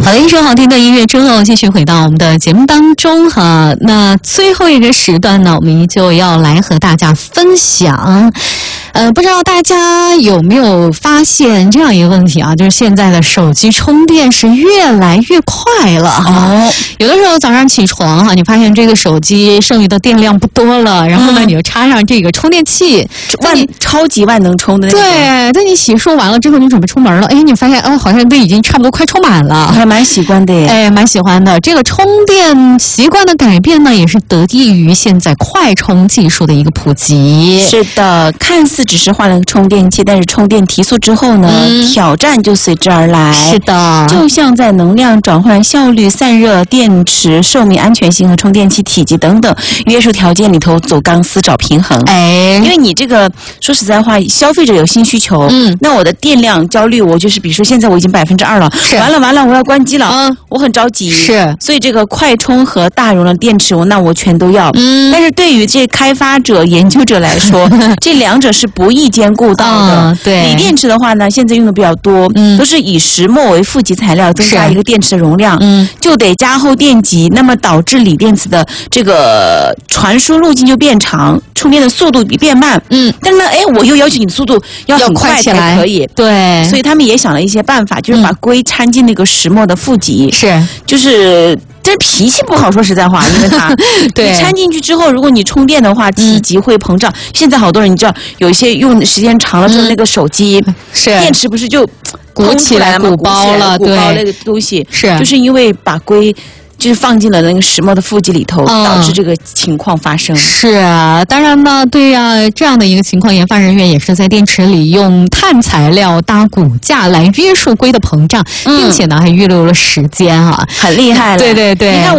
好的，一首好听的音乐之后，继续回到我们的节目当中哈。那最后一个时段呢，我们依旧要来和大家分享。不知道大家有没有发现这样一个问题啊？就是现在的手机充电是越来越快了哦。有的时候早上起床哈，你发现这个手机剩余的电量不多了，然后呢，你就插上这个充电器， 超级万能充的那种。 对，等你洗漱完了之后，你准备出门了，哎，你发现好像都已经差不多快充满了， 还蛮喜欢的耶。 哎，蛮喜欢的。这个充电习惯的改变呢，也是得益于现在快充技术的一个普及。 是的，看似只是换了个充电器，但是充电提速之后呢，挑战就随之而来。 是的， 就像在能量转换效率、散热、电池寿命、安全性和充电器体积等等约束条件里头走钢丝找平衡。 哎， 因为你这个说实在话，消费者有新需求，那我的电量焦虑，我就是比如说现在我已经2%了，完了，我要关机了，我很着急。 是， 所以这个快充和大容量电池，我全都要。但是对于这开发者、研究者来说，这两者是不易兼顾到的。 对， 锂电池的话呢，现在用的比较多，都是以石墨为负极材料，增加一个电池的容量，就得加厚电极，那么导致锂电池的这个传输路径就变长，充电的速度变慢。但是呢，我又要求你的速度要很快才可以。 对， 所以他们也想了一些办法，就是把硅掺进那个石墨的负极，就是这脾气不好，说实在话，因为它对你掺进去之后，如果你充电的话，体积会膨胀。现在好多人你知道，有一些用的时间长了之后，那个手机电池不是就鼓起来鼓包了， 鼓包那个东西是就是因为把硅就是放进了那个石墨的负极里头，导致这个情况发生。 是啊，当然呢，对啊，这样的一个情况，研发人员也是在电池里用碳材料搭骨架来约束硅的膨胀，并且呢还预留了时间啊， 很厉害了。 对对对， 你看